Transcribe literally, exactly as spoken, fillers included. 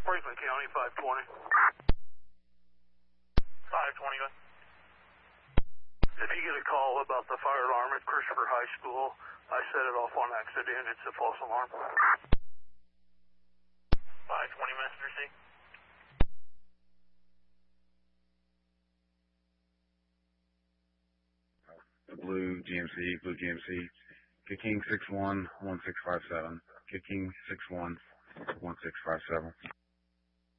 Franklin County, five twenty. five twenty, go ahead. If you get a call about the fire alarm at Christopher High School, I set it off on accident. It's a false alarm. five twenty, Messenger C. Blue G M C, Blue G M C, Kid King six one one six five seven, Kid King six one one six five seven.